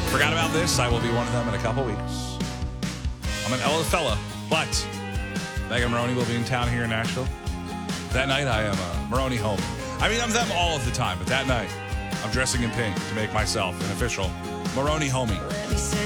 Forgot about this. I will be one of them in a couple weeks. I'm an Ella fella, but Megan Maroney will be in town here in Nashville. That night, I am a Maroney homie. I mean, I'm them all of the time, but that night, I'm dressing in pink to make myself an official Maroney homie.